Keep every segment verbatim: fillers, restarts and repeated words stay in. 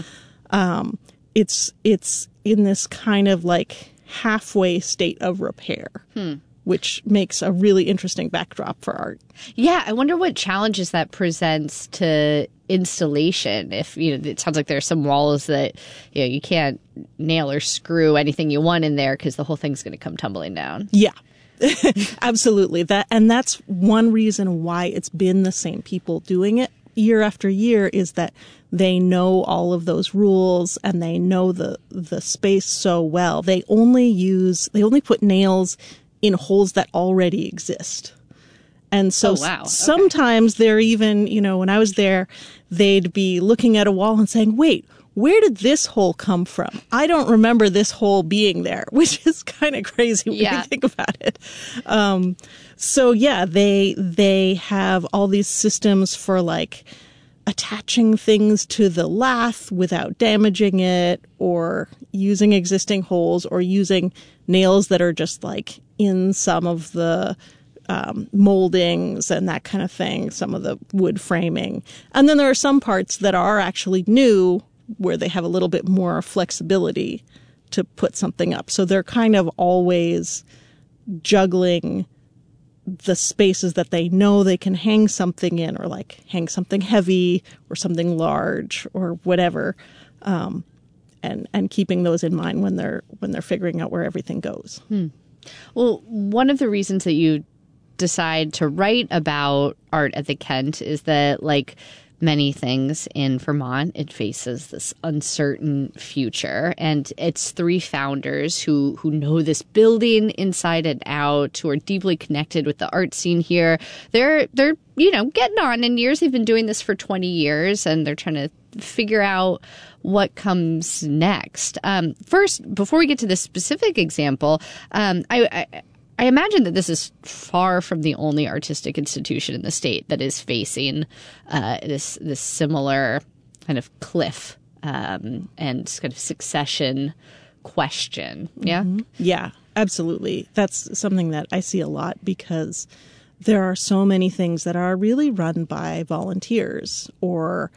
Um, it's it's in this kind of like halfway state of repair, hmm. which makes a really interesting backdrop for art. Yeah, I wonder what challenges that presents to installation. If, you know, it sounds like there are some walls that, you know, you can't nail or screw anything you want in there because the whole thing's going to come tumbling down. Yeah. Absolutely. That and that's one reason why it's been the same people doing it year after year, is that they know all of those rules and they know the the space so well. They only use they only put nails in holes that already exist. And so oh, wow. okay. sometimes they're even, you know, when I was there, they'd be looking at a wall and saying, wait, where did this hole come from? I don't remember this hole being there, which is kind of crazy when yeah. you think about it. Um, so, yeah, they they have all these systems for, like, attaching things to the lath without damaging it, or using existing holes, or using nails that are just, like, in some of the Um, moldings and that kind of thing, some of the wood framing. And then there are some parts that are actually new where they have a little bit more flexibility to put something up. So they're kind of always juggling the spaces that they know they can hang something in, or like hang something heavy or something large or whatever, um, and and keeping those in mind when they're when they're figuring out where everything goes. Hmm. Well, one of the reasons that you decide to write about art at the Kent is that, like many things in Vermont, it faces this uncertain future. And it's three founders who who know this building inside and out, who are deeply connected with the art scene here. They're, they're you know, getting on in years. They've been doing this for twenty years, and they're trying to figure out what comes next. Um, first, before we get to this specific example, um, I... I I imagine that this is far from the only artistic institution in the state that is facing uh, this this similar kind of cliff um, and kind of succession question. Yeah? Mm-hmm. Yeah, absolutely. That's something that I see a lot, because there are so many things that are really run by volunteers, or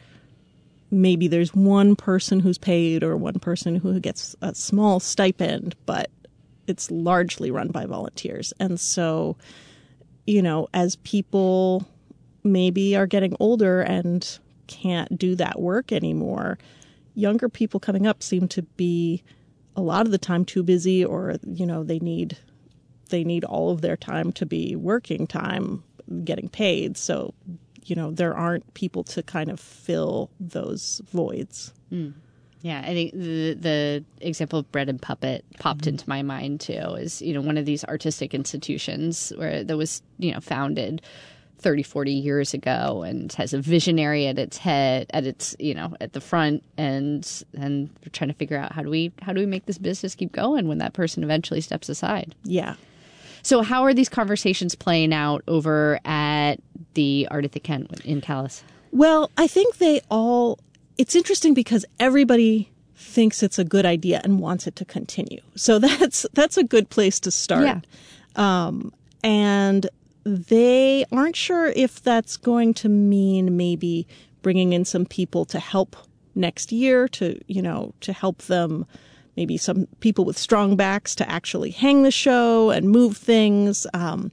maybe there's one person who's paid or one person who gets a small stipend, but it's largely run by volunteers. And so, you know, as people maybe are getting older and can't do that work anymore, younger people coming up seem to be a lot of the time too busy, or, you know, they need they need all of their time to be working time, getting paid. So, you know, there aren't people to kind of fill those voids. Mm. Yeah, I think the the example of Bread and Puppet popped mm-hmm. into my mind too. Is, you know, one of these artistic institutions where that was, you know, founded thirty, forty years ago, and has a visionary at its head, at its, you know, at the front, and and we're trying to figure out how do we how do we make this business keep going when that person eventually steps aside. Yeah. So how are these conversations playing out over at the Art at the Kent in Calais? Well, I think they all. It's interesting because everybody thinks it's a good idea and wants it to continue. So that's that's a good place to start. Yeah. Um, and they aren't sure if that's going to mean maybe bringing in some people to help next year, to, you know, to help them, maybe some people with strong backs to actually hang the show and move things. Um,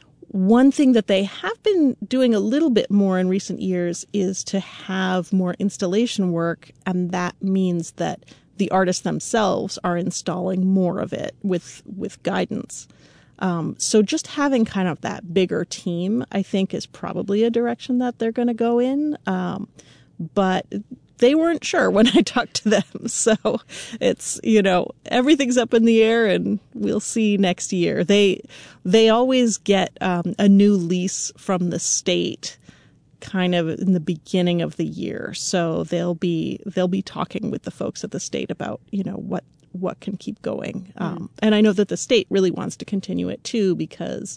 One thing that they have been doing a little bit more in recent years is to have more installation work, and that means that the artists themselves are installing more of it with with guidance. Um, so just having kind of that bigger team, I think, is probably a direction that they're going to go in. Um, but they weren't sure when I talked to them. So it's, you know, everything's up in the air, and we'll see next year. They they always get um, a new lease from the state kind of in the beginning of the year. So they'll be they'll be talking with the folks at the state about, you know, what what can keep going. Mm. Um, and I know that the state really wants to continue it, too, because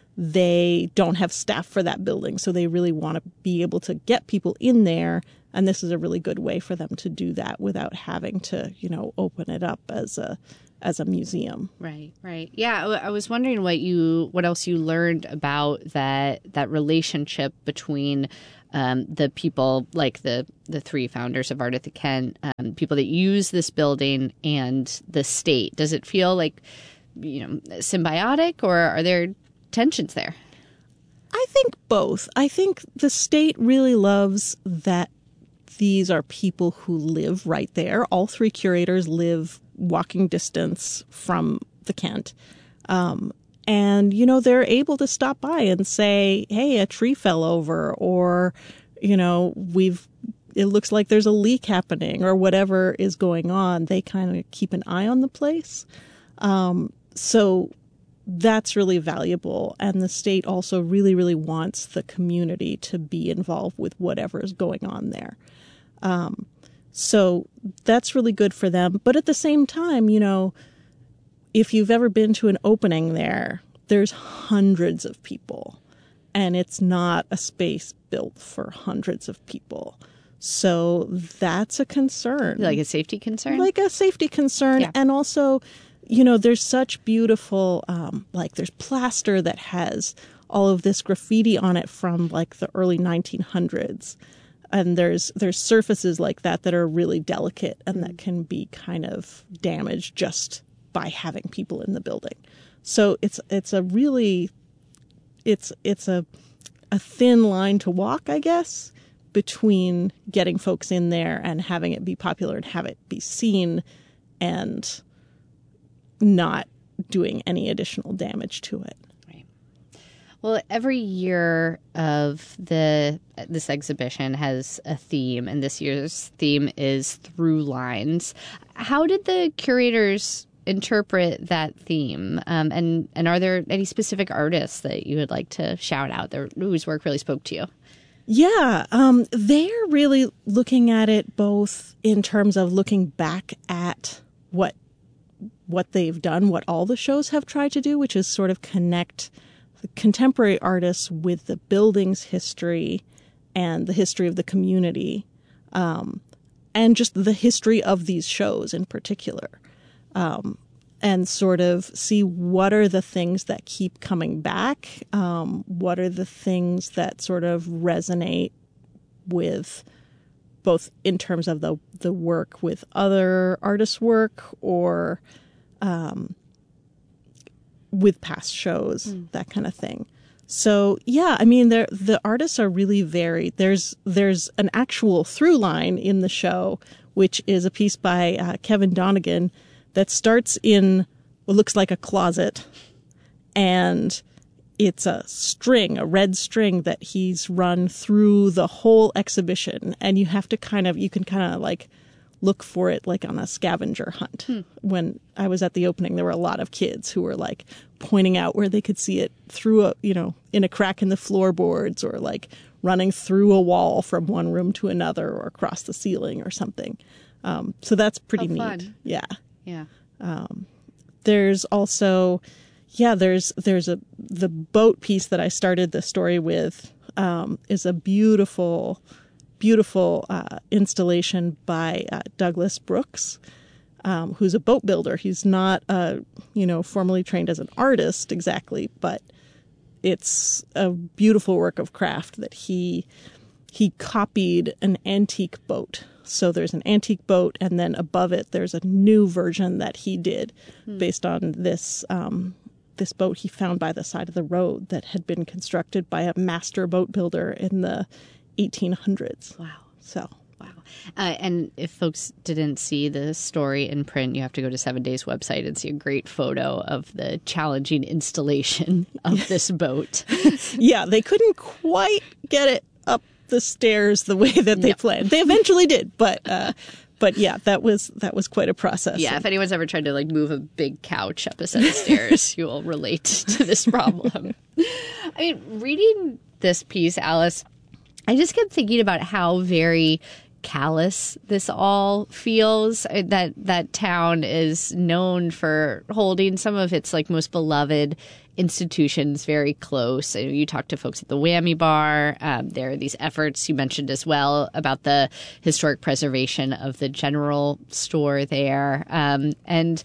they don't have staff for that building. So they really want to be able to get people in there. And this is a really good way for them to do that without having to, you know, open it up as a as a museum. Right, right. Yeah, I w- I was wondering what you, what else you learned about that that relationship between um, the people, like the the three founders of Art at the Kent, um, people that use this building and the state. Does it feel like, you know, symbiotic, or are there tensions there? I think both. I think the state really loves that these are people who live right there. All three curators live walking distance from the Kent. Um, and, you know, they're able to stop by and say, hey, a tree fell over, or, you know, we've, it looks like there's a leak happening, or whatever is going on. They kind of keep an eye on the place. Um, so that's really valuable. And the state also really, really wants the community to be involved with whatever is going on there. Um, so that's really good for them. But at the same time, you know, if you've ever been to an opening there, there's hundreds of people, and it's not a space built for hundreds of people. So that's a concern. Like a safety concern? Like a safety concern. Yeah. And also, you know, there's such beautiful, um, like there's plaster that has all of this graffiti on it from like the early nineteen hundreds. And there's there's surfaces like that that are really delicate and that can be kind of damaged just by having people in the building. So it's it's a really it's it's a a thin line to walk, I guess, between getting folks in there and having it be popular and have it be seen and not doing any additional damage to it. Well, every year of the this exhibition has a theme, and this year's theme is Through Lines. How did the curators interpret that theme? Um, and, and are there any specific artists that you would like to shout out there whose work really spoke to you? Yeah, um, they're really looking at it both in terms of looking back at what what they've done, what all the shows have tried to do, which is sort of connect contemporary artists with the building's history and the history of the community, um, and just the history of these shows in particular, um, and sort of see what are the things that keep coming back, um, what are the things that sort of resonate with both in terms of the, the work with other artists' work or um with past shows, mm. that kind of thing. So, yeah, I mean, the artists are really varied. There's there's an actual through line in the show, which is a piece by uh, Kevin Donegan that starts in what looks like a closet, and it's a string, a red string that he's run through the whole exhibition, and you have to kind of, you can kind of like look for it like on a scavenger hunt. Hmm. When I was at the opening, there were a lot of kids who were like pointing out where they could see it through a, you know, in a crack in the floorboards, or like running through a wall from one room to another, or across the ceiling or something. Um, so that's pretty oh, neat. Fun. Yeah. Yeah. Um, there's also, yeah, there's, there's a, the boat piece that I started the story with, um, is a beautiful, beautiful uh, installation by uh, Douglas Brooks, um, who's a boat builder. He's not, uh, you know, formally trained as an artist exactly, but it's a beautiful work of craft that he he copied an antique boat. So there's an antique boat, and then above it there's a new version that he did hmm. based on this um, this boat he found by the side of the road that had been constructed by a master boat builder in the eighteen hundreds. Wow. So, wow. Uh, and if folks didn't see the story in print, you have to go to Seven Days website and see a great photo of the challenging installation of this boat. Yeah, they couldn't quite get it up the stairs the way that they no. planned. They eventually did, but uh, but yeah, that was that was quite a process. Yeah, if anyone's ever tried to like move a big couch up a set of stairs, you will relate to this problem. I mean, reading this piece, Alice, I just kept thinking about how very callous this all feels. That that town is known for holding some of its like most beloved institutions very close. You talked to folks at the Whammy Bar. Um, there are these efforts you mentioned as well about the historic preservation of the general store there. Um, and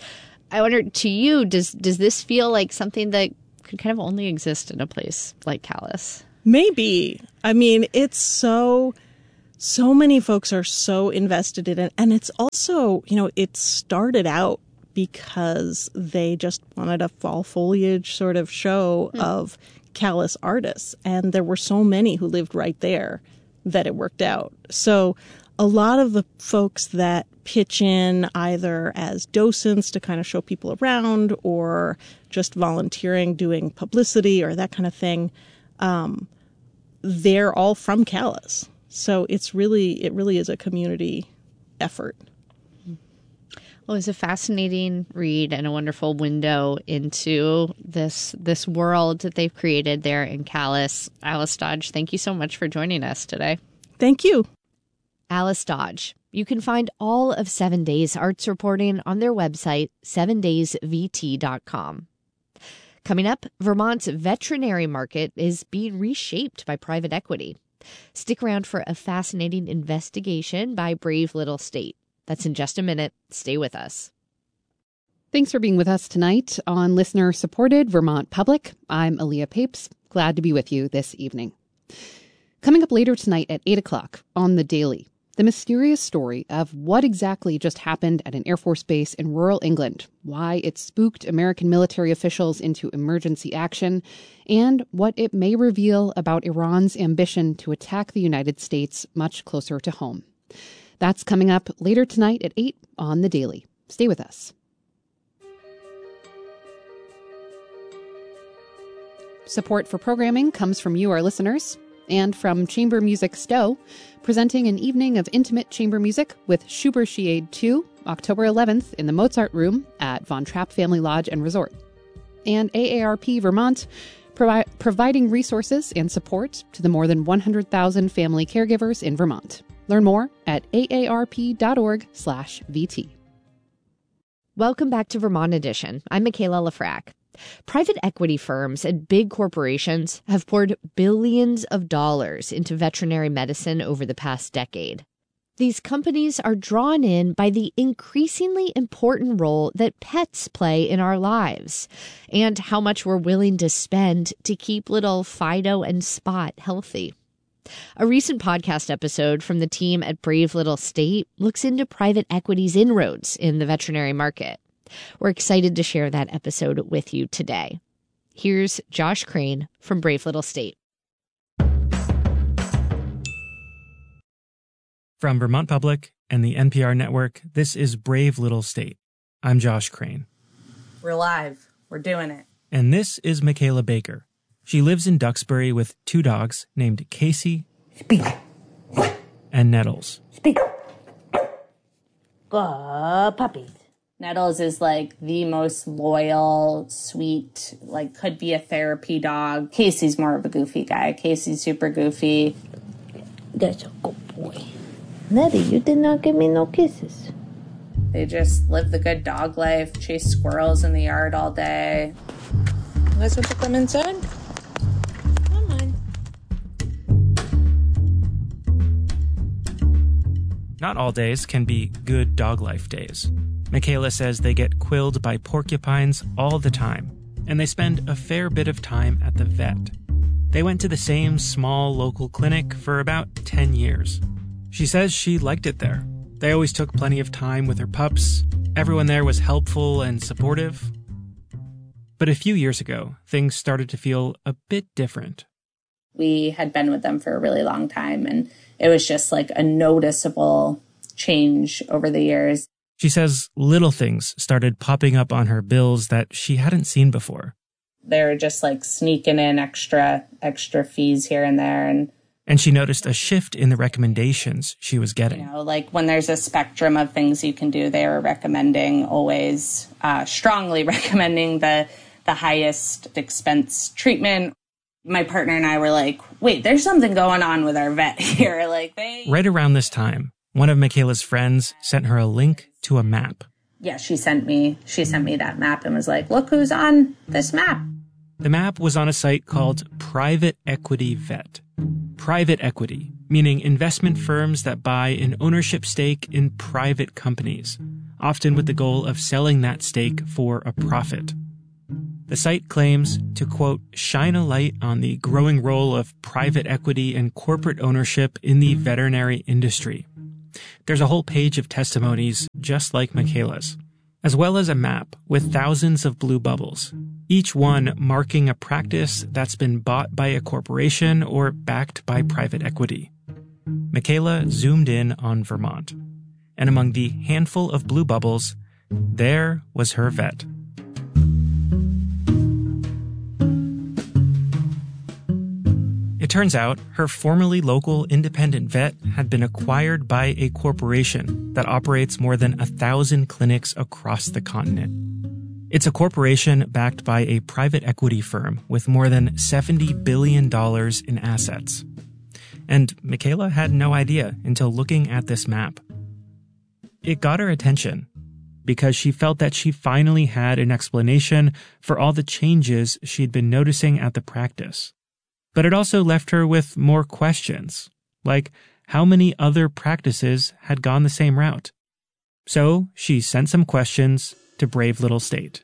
I wonder, to you, does does this feel like something that could kind of only exist in a place like Calais? Maybe. I mean, it's so, so many folks are so invested in it. And it's also, you know, it started out because they just wanted a fall foliage sort of show mm. of Calais artists. And there were so many who lived right there that it worked out. So a lot of the folks that pitch in either as docents to kind of show people around or just volunteering, doing publicity or that kind of thing, um, they're all from Calais. So it's really, it really is a community effort. Well, it's a fascinating read and a wonderful window into this this world that they've created there in Calais. Alice Dodge, thank you so much for joining us today. Thank you. Alice Dodge. You can find all of Seven Days Arts reporting on their website, seven days v t dot com. Coming up, Vermont's veterinary market is being reshaped by private equity. Stick around for a fascinating investigation by Brave Little State. That's in just a minute. Stay with us. Thanks for being with us tonight on listener-supported Vermont Public. I'm Aaliyah Papes. Glad to be with you this evening. Coming up later tonight at eight o'clock on The Daily, the mysterious story of what exactly just happened at an Air Force base in rural England, why it spooked American military officials into emergency action, and what it may reveal about Iran's ambition to attack the United States much closer to home. That's coming up later tonight at eight on The Daily. Stay with us. Support for programming comes from you, our listeners, and from Chamber Music Stowe, presenting an evening of intimate chamber music with Schubertiade two, October eleventh in the Mozart Room at Von Trapp Family Lodge and Resort. And A A R P Vermont, provi- providing resources and support to the more than one hundred thousand family caregivers in Vermont. Learn more at aarp.org slash VT. Welcome back to Vermont Edition. I'm Michaela Lafrac. Private equity firms and big corporations have poured billions of dollars into veterinary medicine over the past decade. These companies are drawn in by the increasingly important role that pets play in our lives and how much we're willing to spend to keep little Fido and Spot healthy. A recent podcast episode from the team at Brave Little State looks into private equity's inroads in the veterinary market. We're excited to share that episode with you today. Here's Josh Crane from Brave Little State. From Vermont Public and the N P R network, this is Brave Little State. I'm Josh Crane. We're live. We're doing it. And this is Michaela Baker. She lives in Duxbury with two dogs named Casey Speak. and Nettles. Speak. Good puppies. Nettles is like the most loyal, sweet, like could be a therapy dog. Casey's more of a goofy guy. Casey's super goofy. That's a good boy. Nettie, you did not give me no kisses. They just live the good dog life, chase squirrels in the yard all day. You guys want to come inside? Come on. Not all days can be good dog life days. Michaela says they get quilled by porcupines all the time, and they spend a fair bit of time at the vet. They went to the same small local clinic for about ten years. She says she liked it there. They always took plenty of time with her pups. Everyone there was helpful and supportive. But a few years ago, things started to feel a bit different. We had been with them for a really long time, and it was just like a noticeable change over the years. She says little things started popping up on her bills that she hadn't seen before. They were just like sneaking in extra, extra fees here and there. And And she noticed a shift in the recommendations she was getting. You know, like when there's a spectrum of things you can do, they were recommending always, uh, strongly recommending the, the highest expense treatment. My partner and I were like, wait, there's something going on with our vet here. Like they. Right around this time, one of Michaela's friends sent her a link to a map. Yeah, she sent me, she sent me that map and was like, look who's on this map. The map was on a site called Private Equity Vet. Private equity, meaning investment firms that buy an ownership stake in private companies. often with the goal of selling that stake for a profit. The site claims to, quote, shine a light on the growing role of private equity and corporate ownership in the veterinary industry. There's a whole page of testimonies just like Michaela's, as well as a map with thousands of blue bubbles, each one marking a practice that's been bought by a corporation or backed by private equity. Michaela zoomed in on Vermont, and among the handful of blue bubbles, there was her vet. It turns out her formerly local independent vet had been acquired by a corporation that operates more than a thousand clinics across the continent. It's a corporation backed by a private equity firm with more than seventy billion dollars in assets. And Michaela had no idea until looking at this map. It got her attention because she felt that she finally had an explanation for all the changes she'd been noticing at the practice. But it also left her with more questions, like how many other practices had gone the same route. So she sent some questions to Brave Little State.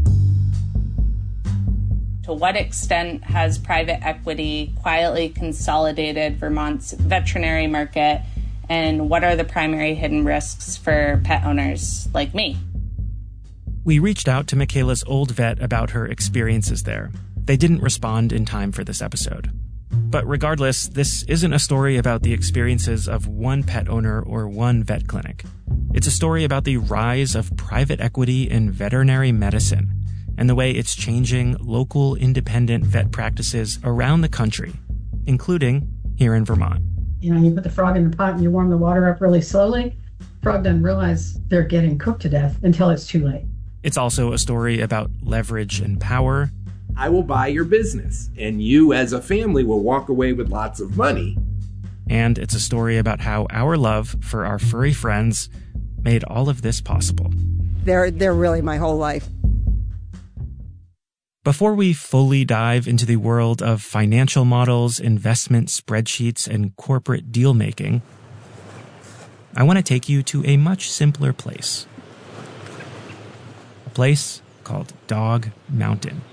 To what extent has private equity quietly consolidated Vermont's veterinary market, and what are the primary hidden risks for pet owners like me? We reached out to Michaela's old vet about her experiences there. They didn't respond in time for this episode. But regardless, this isn't a story about the experiences of one pet owner or one vet clinic. It's a story about the rise of private equity in veterinary medicine and the way it's changing local independent vet practices around the country, including here in Vermont. You know, you put the frog in the pot and you warm the water up really slowly. Frog doesn't realize they're getting cooked to death until it's too late. It's also a story about leverage and power. I will buy your business, and you as a family will walk away with lots of money. And it's a story about how our love for our furry friends made all of this possible. They're, they're really my whole life. Before we fully dive into the world of financial models, investment spreadsheets, and corporate deal-making, I want to take you to a much simpler place. A place called Dog Mountain.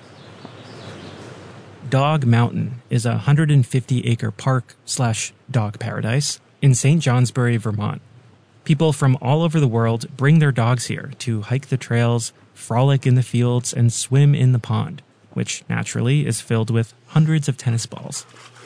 Dog Mountain is a one hundred fifty acre park slash dog paradise in Saint Johnsbury, Vermont. People from all over the world bring their dogs here to hike the trails, frolic in the fields, and swim in the pond, which naturally is filled with hundreds of tennis balls.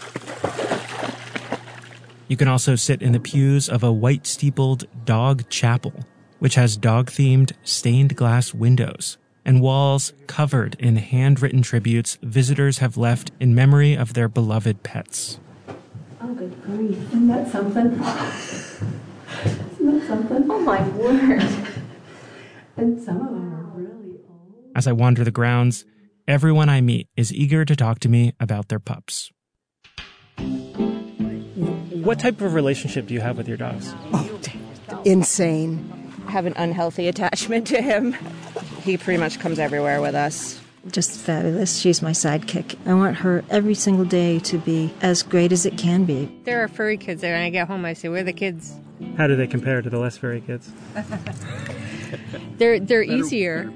You can also sit in the pews of a white-steepled dog chapel, which has dog-themed stained glass windows and walls covered in handwritten tributes visitors have left in memory of their beloved pets. Oh, good grief. Isn't that something? Isn't that something? Oh, my word. And some of them are really old. As I wander the grounds, everyone I meet is eager to talk to me about their pups. What type of relationship do you have with your dogs? Oh, insane. I have an unhealthy attachment to him. He pretty much comes everywhere with us. Just fabulous. She's my sidekick. I want her every single day to be as great as it can be. There are furry kids there. When I get home, I say, where are the kids? How do they compare to the less furry kids? they're they're easier.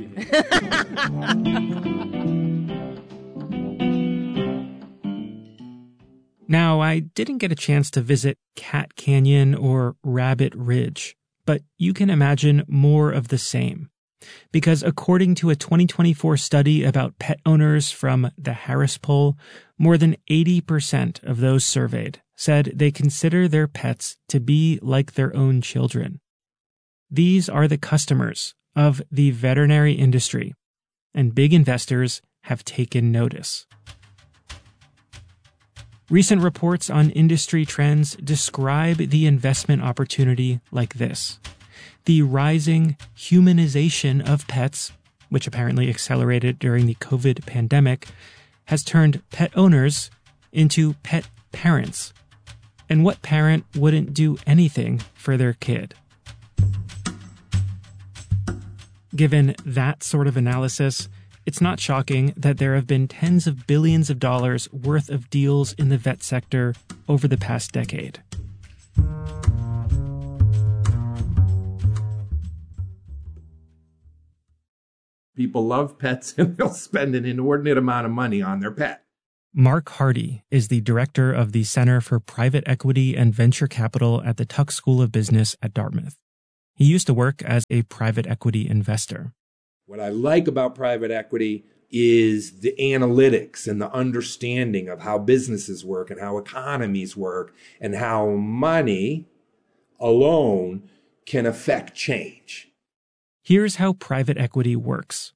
Now, I didn't get a chance to visit Cat Canyon or Rabbit Ridge, but you can imagine more of the same. Because according to a twenty twenty-four study about pet owners from the Harris Poll, more than eighty percent of those surveyed said they consider their pets to be like their own children. These are the customers of the veterinary industry, and big investors have taken notice. Recent reports on industry trends describe the investment opportunity like this. The rising humanization of pets, which apparently accelerated during the COVID pandemic, has turned pet owners into pet parents. And what parent wouldn't do anything for their kid? Given that sort of analysis, it's not shocking that there have been tens of billions of dollars worth of deals in the vet sector over the past decade. People love pets and they'll spend an inordinate amount of money on their pet. Mark Hardy is the director of the Center for Private Equity and Venture Capital at the Tuck School of Business at Dartmouth. He used to work as a private equity investor. What I like about private equity is the analytics and the understanding of how businesses work and how economies work and how money alone can affect change. Here's how private equity works.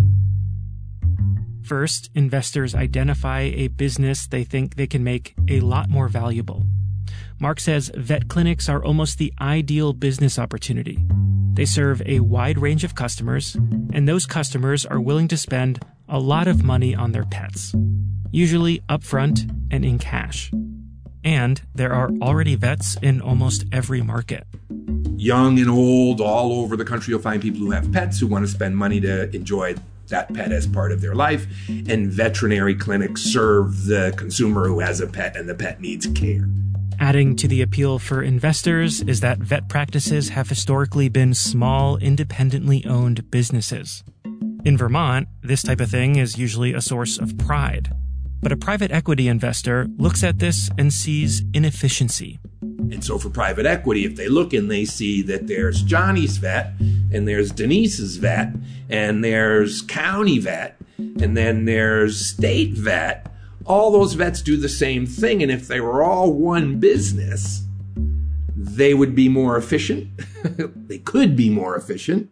First, investors identify a business they think they can make a lot more valuable. Mark says vet clinics are almost the ideal business opportunity. They serve a wide range of customers, and those customers are willing to spend a lot of money on their pets, usually upfront and in cash. And there are already vets in almost every market. Young and old, all over the country, you'll find people who have pets who want to spend money to enjoy that pet as part of their life. And veterinary clinics serve the consumer who has a pet and the pet needs care. Adding to the appeal for investors is that vet practices have historically been small, independently owned businesses. In Vermont, this type of thing is usually a source of pride. But a private equity investor looks at this and sees inefficiency. And so for private equity, if they look and they see that there's Johnny's vet, and there's Denise's vet, and there's county vet, and then there's state vet, all those vets do the same thing. And if they were all one business, they would be more efficient. They could be more efficient.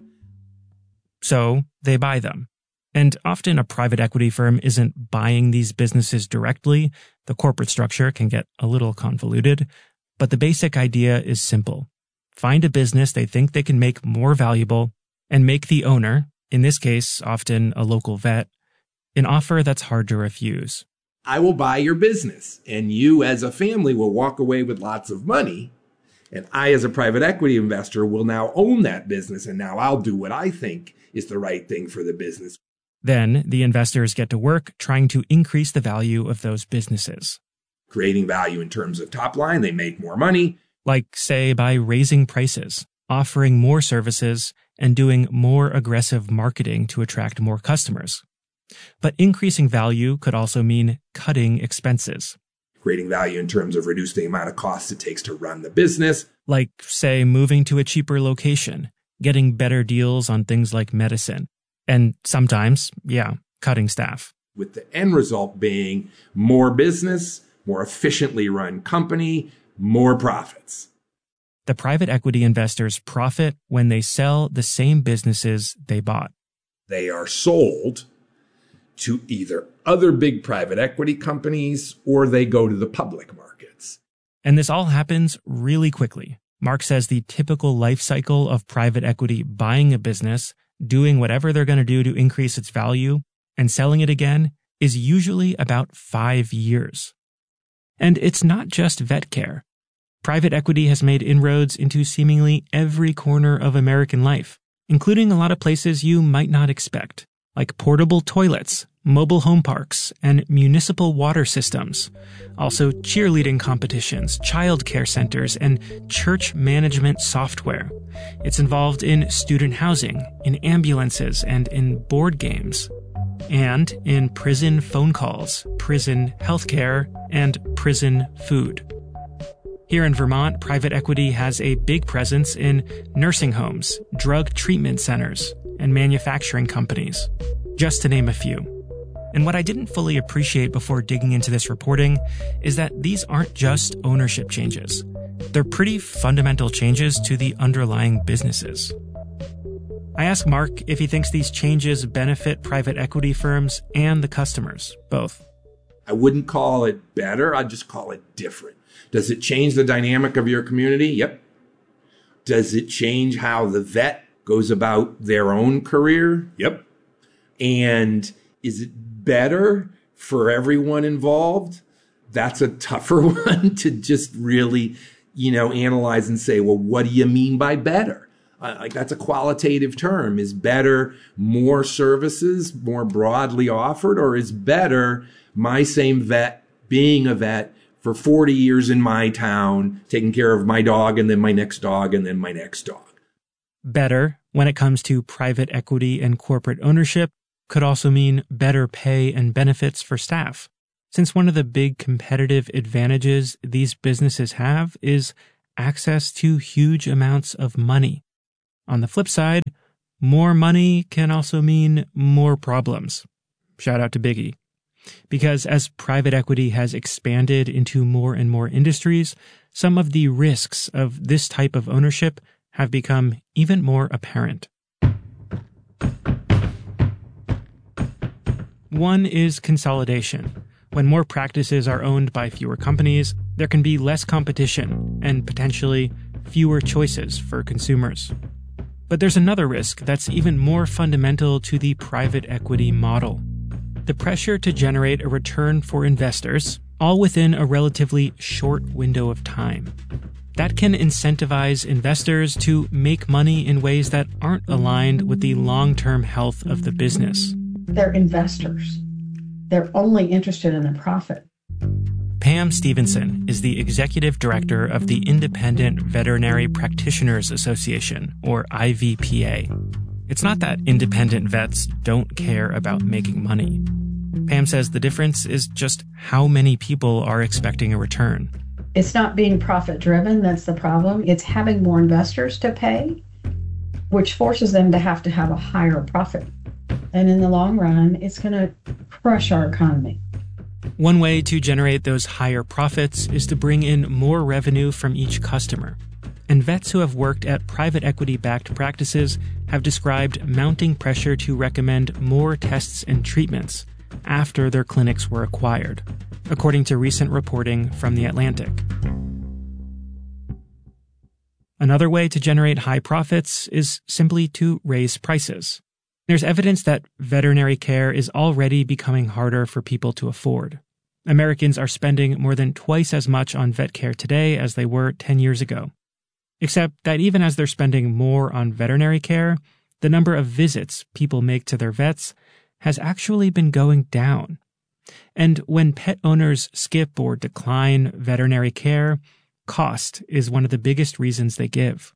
So they buy them. And often a private equity firm isn't buying these businesses directly. The corporate structure can get a little convoluted. But the basic idea is simple. Find a business they think they can make more valuable and make the owner, in this case, often a local vet, an offer that's hard to refuse. I will buy your business, and you as a family will walk away with lots of money. And I, as a private equity investor, will now own that business, and now I'll do what I think is the right thing for the business. Then the investors get to work trying to increase the value of those businesses. Creating value in terms of top line, they make more money. Like, say, by raising prices, offering more services, and doing more aggressive marketing to attract more customers. But increasing value could also mean cutting expenses. Creating value in terms of reducing the amount of costs it takes to run the business. Like, say, moving to a cheaper location, getting better deals on things like medicine, and sometimes, yeah, cutting staff. With the end result being more business, more efficiently run company, more profits. The private equity investors profit when they sell the same businesses they bought. They are sold to either other big private equity companies or they go to the public markets. And this all happens really quickly. Mark says the typical life cycle of private equity buying a business, doing whatever they're going to do to increase its value, and selling it again is usually about five years. And it's not just vet care. Private equity has made inroads into seemingly every corner of American life, including a lot of places you might not expect, like portable toilets, mobile home parks, and municipal water systems. Also cheerleading competitions, child care centers, and church management software. It's involved in student housing, in ambulances, and in board games. And in prison phone calls, prison healthcare, and prison food. Here in Vermont, private equity has a big presence in nursing homes, drug treatment centers, and manufacturing companies, just to name a few. And what I didn't fully appreciate before digging into this reporting is that these aren't just ownership changes. They're pretty fundamental changes to the underlying businesses. I asked Mark if he thinks these changes benefit private equity firms and the customers, both. I wouldn't call it better, I'd just call it different. Does it change the dynamic of your community? Yep. Does it change how the vet goes about their own career? Yep. And is it better for everyone involved? That's a tougher one to just really, you know, analyze and say, well, what do you mean by better? Uh, like that's a qualitative term. Is better more services, more broadly offered, or is better my same vet being a vet for forty years in my town, taking care of my dog and then my next dog and then my next dog? Better, when it comes to private equity and corporate ownership, could also mean better pay and benefits for staff, since one of the big competitive advantages these businesses have is access to huge amounts of money. On the flip side, more money can also mean more problems. Shout out to Biggie. Because as private equity has expanded into more and more industries, some of the risks of this type of ownership have become even more apparent. One is consolidation. When more practices are owned by fewer companies, there can be less competition and potentially fewer choices for consumers. But there's another risk that's even more fundamental to the private equity model. The pressure to generate a return for investors, all within a relatively short window of time. That can incentivize investors to make money in ways that aren't aligned with the long-term health of the business. They're investors. They're only interested in the profit. Pam Stevenson is the executive director of the Independent Veterinary Practitioners Association, or I V P A. It's not that independent vets don't care about making money. Pam says the difference is just how many people are expecting a return. It's not being profit-driven that's the problem. It's having more investors to pay, which forces them to have to have a higher profit. And in the long run, it's going to crush our economy. One way to generate those higher profits is to bring in more revenue from each customer. And vets who have worked at private equity-backed practices have described mounting pressure to recommend more tests and treatments after their clinics were acquired, according to recent reporting from The Atlantic. Another way to generate high profits is simply to raise prices. There's evidence that veterinary care is already becoming harder for people to afford. Americans are spending more than twice as much on vet care today as they were ten years ago. Except that even as they're spending more on veterinary care, the number of visits people make to their vets has actually been going down. And when pet owners skip or decline veterinary care, cost is one of the biggest reasons they give.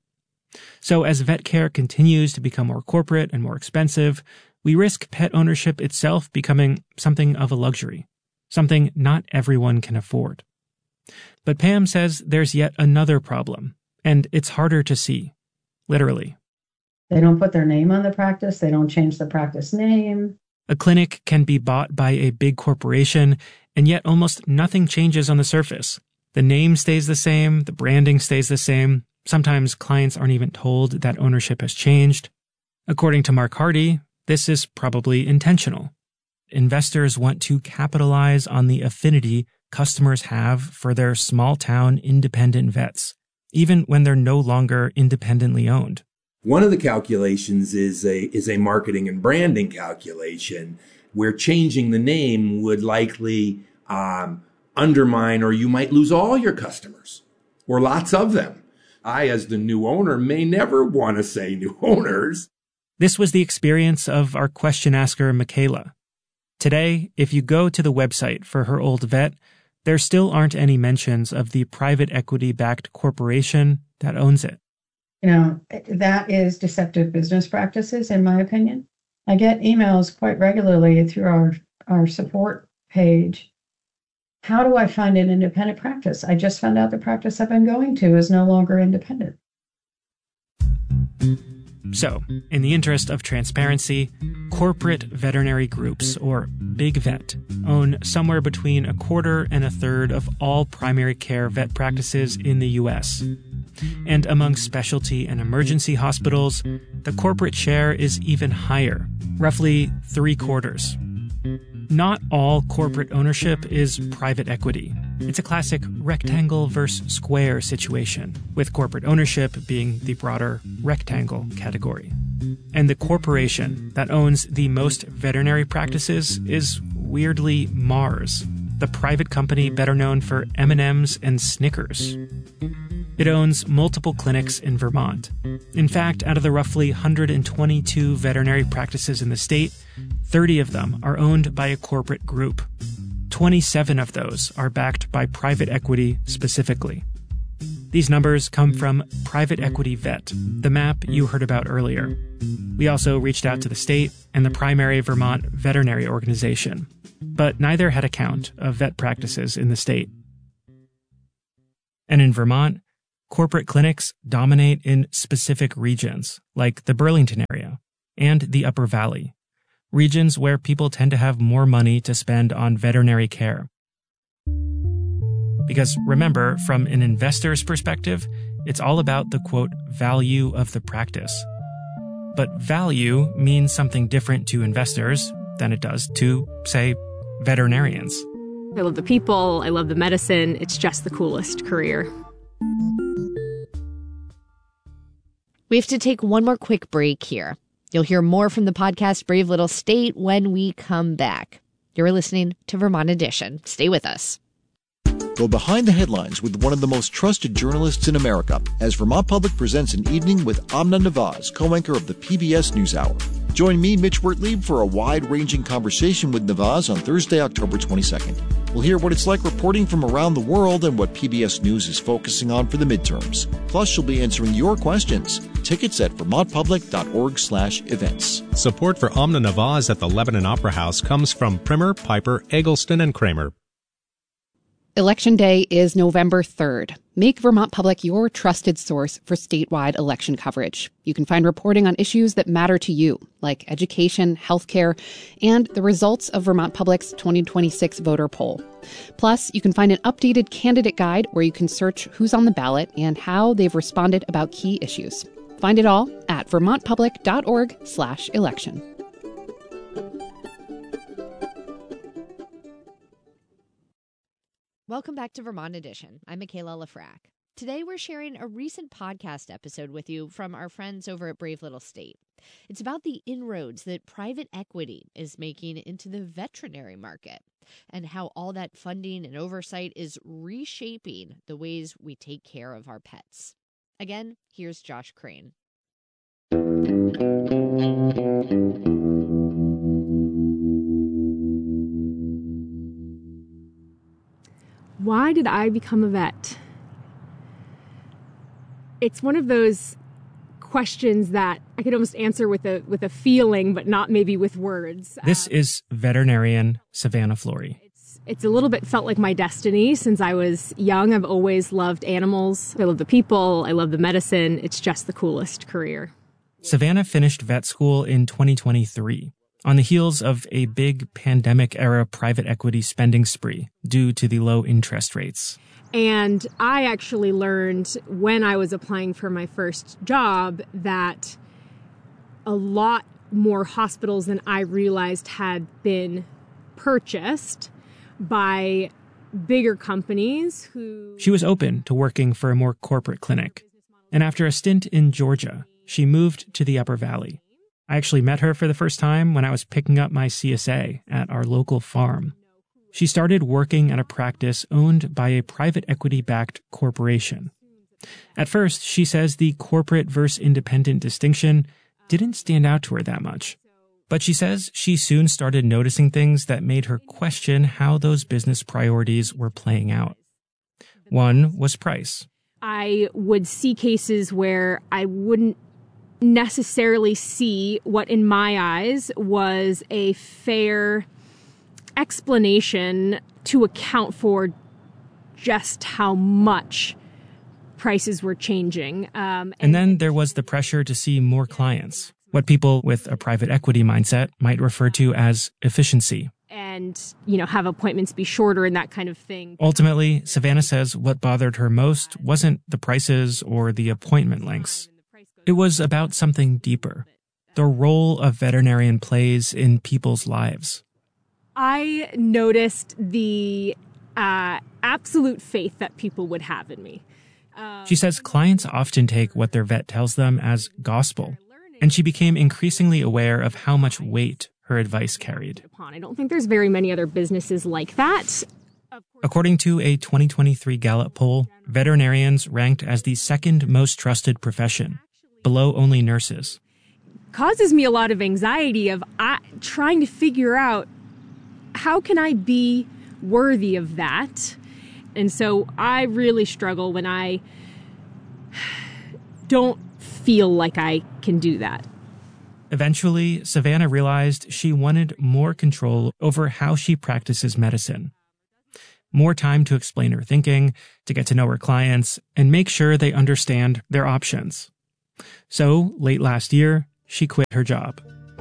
So as vet care continues to become more corporate and more expensive, we risk pet ownership itself becoming something of a luxury, something not everyone can afford. But Pam says there's yet another problem, and it's harder to see, literally. They don't put their name on the practice. They don't change the practice name. A clinic can be bought by a big corporation, and yet almost nothing changes on the surface. The name stays the same, the branding stays the same. Sometimes clients aren't even told that ownership has changed. According to Mark Hardy, this is probably intentional. Investors want to capitalize on the affinity customers have for their small-town independent vets, even when they're no longer independently owned. One of the calculations is a is a marketing and branding calculation where changing the name would likely um, undermine, or you might lose all your customers or lots of them. I, as the new owner, may never want to say new owners. This was the experience of our question asker, Michaela. Today, if you go to the website for her old vet, there still aren't any mentions of the private equity-backed corporation that owns it. You know, that is deceptive business practices, in my opinion. I get emails quite regularly through our, our support page. How do I find an independent practice? I just found out the practice I've been going to is no longer independent. So, in the interest of transparency, corporate veterinary groups, or Big Vet, own somewhere between a quarter and a third of all primary care vet practices in the U S. And among specialty and emergency hospitals, the corporate share is even higher, roughly three quarters. Not all corporate ownership is private equity. It's a classic rectangle versus square situation, with corporate ownership being the broader rectangle category. And the corporation that owns the most veterinary practices is weirdly Mars, the private company better known for M and M's and Snickers. It owns multiple clinics in Vermont. In fact, out of the roughly one hundred twenty-two veterinary practices in the state, thirty of them are owned by a corporate group. twenty-seven of those are backed by private equity specifically. These numbers come from Private Equity Vet, the map you heard about earlier. We also reached out to the state and the primary Vermont veterinary organization, but neither had a count of vet practices in the state. And in Vermont, corporate clinics dominate in specific regions, like the Burlington area and the Upper Valley, regions where people tend to have more money to spend on veterinary care. Because remember, from an investor's perspective, it's all about the, quote, value of the practice. But value means something different to investors than it does to, say, veterinarians. I love the people. I love the medicine. It's just the coolest career. We have to take one more quick break here. You'll hear more from the podcast Brave Little State when we come back. You're listening to Vermont Edition. Stay with us. Go behind the headlines with one of the most trusted journalists in America as Vermont Public presents an evening with Amna Nawaz, co-anchor of the P B S NewsHour. Join me, Mitch Wertlieb, for a wide-ranging conversation with Nawaz on Thursday, October twenty-second. We'll hear what it's like reporting from around the world and what P B S News is focusing on for the midterms. Plus, she'll be answering your questions. Tickets at vermontpublic.org slash events. Support for Amna Nawaz at the Lebanon Opera House comes from Primer, Piper, Eggleston, and Kramer. Election Day is November third. Make Vermont Public your trusted source for statewide election coverage. You can find reporting on issues that matter to you, like education, healthcare, and the results of Vermont Public's twenty twenty-six voter poll. Plus, you can find an updated candidate guide where you can search who's on the ballot and how they've responded about key issues. Find it all at vermontpublic.org slash election. Welcome back to Vermont Edition. I'm Michaela Lafrac. Today we're sharing a recent podcast episode with you from our friends over at Brave Little State. It's about the inroads that private equity is making into the veterinary market and how all that funding and oversight is reshaping the ways we take care of our pets. Again, here's Josh Crane. Why did I become a vet? It's one of those questions that I could almost answer with a with a feeling, but not maybe with words. This uh, is veterinarian Savannah Flory. It's, it's a little bit felt like my destiny since I was young. I've always loved animals. I love the people. I love the medicine. It's just the coolest career. Savannah finished vet school in twenty twenty-three. On the heels of a big pandemic-era private equity spending spree due to the low interest rates. And I actually learned when I was applying for my first job that a lot more hospitals than I realized had been purchased by bigger companies who... She was open to working for a more corporate clinic. And after a stint in Georgia, she moved to the Upper Valley. I actually met her for the first time when I was picking up my C S A at our local farm. She started working at a practice owned by a private equity-backed corporation. At first, she says the corporate versus independent distinction didn't stand out to her that much. But she says she soon started noticing things that made her question how those business priorities were playing out. One was price. I would see cases where I wouldn't necessarily see what in my eyes was a fair explanation to account for just how much prices were changing. Um, and, and then there was the pressure to see more clients, what people with a private equity mindset might refer to as efficiency. And, you know, have appointments be shorter and that kind of thing. Ultimately, Savannah says what bothered her most wasn't the prices or the appointment lengths. It was about something deeper, the role a veterinarian plays in people's lives. I noticed the uh, absolute faith that people would have in me. Um, she says clients often take what their vet tells them as gospel, and she became increasingly aware of how much weight her advice carried. I don't think there's very many other businesses like that. According to a twenty twenty-three Gallup poll, veterinarians ranked as the second most trusted profession, below only nurses. Causes me a lot of anxiety of uh, trying to figure out how can I be worthy of that. And so I really struggle when I don't feel like I can do that. Eventually, Savannah realized she wanted more control over how she practices medicine. More time to explain her thinking, to get to know her clients, and make sure they understand their options. So, late last year, she quit her job.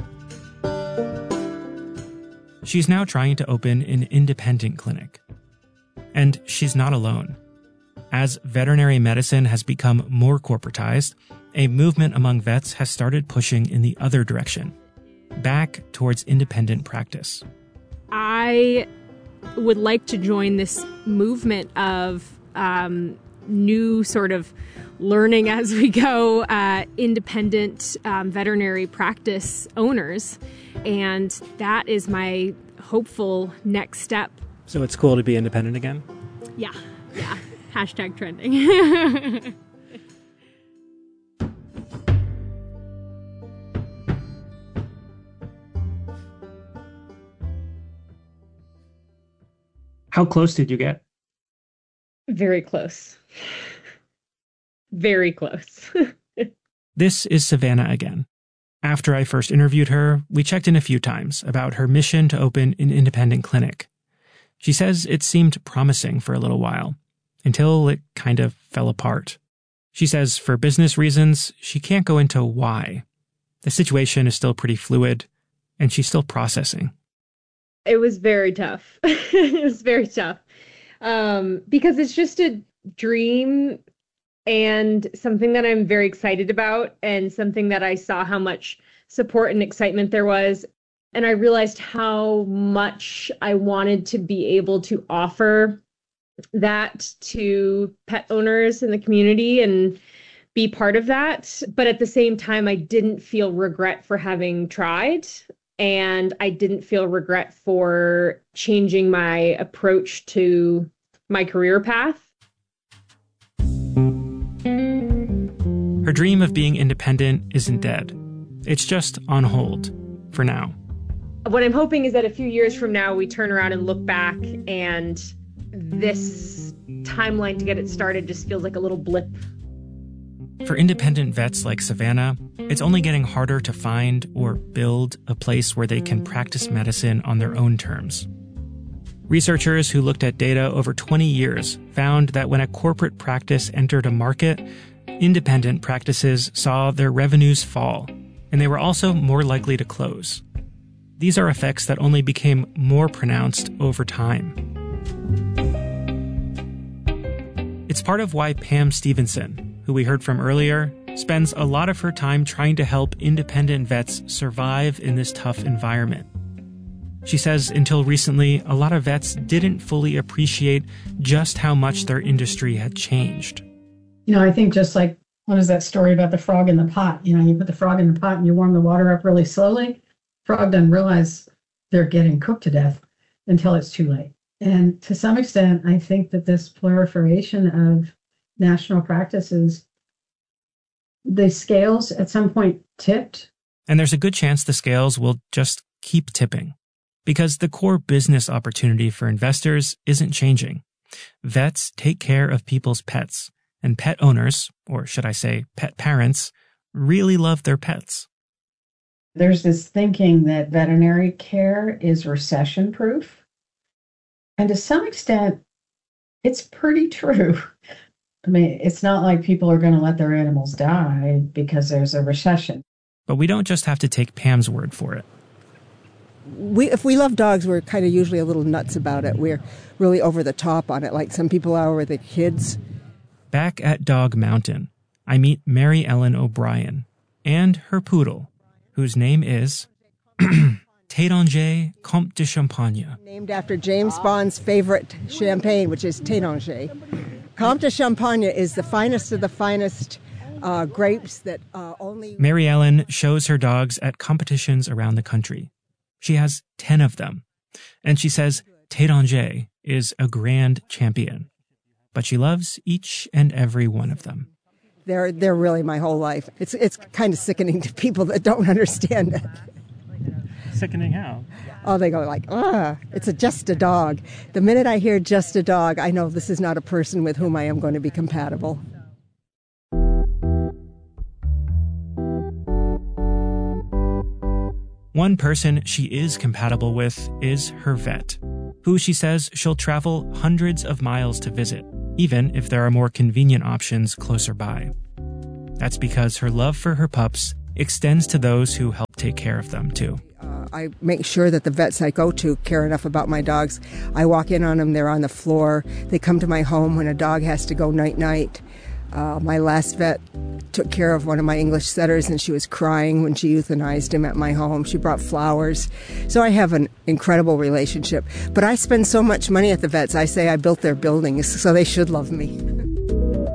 She's now trying to open an independent clinic. And she's not alone. As veterinary medicine has become more corporatized, a movement among vets has started pushing in the other direction, back towards independent practice. I would like to join this movement of um, new sort of learning as we go, uh, independent um, veterinary practice owners. And that is my hopeful next step. So it's cool to be independent again? Yeah, yeah. Hashtag trending. How close did you get? Very close. Very close. This is Savannah again. After I first interviewed her, we checked in a few times about her mission to open an independent clinic. She says it seemed promising for a little while, until it kind of fell apart. She says for business reasons, she can't go into why. The situation is still pretty fluid, and she's still processing. It was very tough. It was very tough. Um, because it's just a dream and something that I'm very excited about, and something that I saw how much support and excitement there was. And I realized how much I wanted to be able to offer that to pet owners in the community and be part of that. But at the same time, I didn't feel regret for having tried. And I didn't feel regret for changing my approach to my career path. Her dream of being independent isn't dead. It's just on hold for now. What I'm hoping is that a few years from now, we turn around and look back, and this timeline to get it started just feels like a little blip. For independent vets like Savannah, it's only getting harder to find or build a place where they can practice medicine on their own terms. Researchers who looked at data over twenty years found that when a corporate practice entered a market, independent practices saw their revenues fall, and they were also more likely to close. These are effects that only became more pronounced over time. It's part of why Pam Stevenson, who we heard from earlier, spends a lot of her time trying to help independent vets survive in this tough environment. She says until recently, a lot of vets didn't fully appreciate just how much their industry had changed. You know, I think just like, what is that story about the frog in the pot? You know, you put the frog in the pot and you warm the water up really slowly. Frog doesn't realize they're getting cooked to death until it's too late. And to some extent, I think that this proliferation of national practices, the scales at some point tipped. And there's a good chance the scales will just keep tipping, because the core business opportunity for investors isn't changing. Vets take care of people's pets, and pet owners, or should I say pet parents, really love their pets. There's this thinking that veterinary care is recession-proof. And to some extent, it's pretty true. I mean, it's not like people are going to let their animals die because there's a recession. But we don't just have to take Pam's word for it. We, if we love dogs, we're kind of usually a little nuts about it. We're really over the top on it, like some people are with the kids. Back at Dog Mountain, I meet Mary Ellen O'Brien and her poodle, whose name is Taittinger Comte de Champagne. Named after James Bond's favorite champagne, which is Taittinger. Comte de Champagne is the finest of the finest uh, grapes that uh, only... Mary Ellen shows her dogs at competitions around the country. She has ten of them, and she says Taittinger is a grand champion, but she loves each and every one of them. They're they're really my whole life. It's it's kind of sickening to people that don't understand it. Sickening how? Oh, they go like, ah, it's a, just a dog. The minute I hear just a dog, I know this is not a person with whom I am going to be compatible. One person she is compatible with is her vet, who she says she'll travel hundreds of miles to visit, even if there are more convenient options closer by. That's because her love for her pups extends to those who help take care of them, too. Uh, I make sure that the vets I go to care enough about my dogs. I walk in on them, they're on the floor. They come to my home when a dog has to go night-night. Uh, my last vet took care of one of my English setters, and she was crying when she euthanized him at my home. She brought flowers. So I have an incredible relationship. But I spend so much money at the vets, I say I built their buildings, so they should love me.